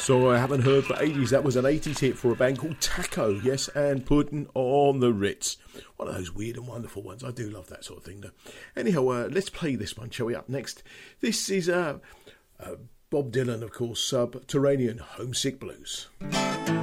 So I haven't heard for ages. That was an 80s hit for a band called Taco, yes, and Putting on the Ritz. One of those weird and wonderful ones. I do love that sort of thing, though. Anyhow, let's play this one, shall we? Up next, this is Bob Dylan, of course, Subterranean Homesick Blues.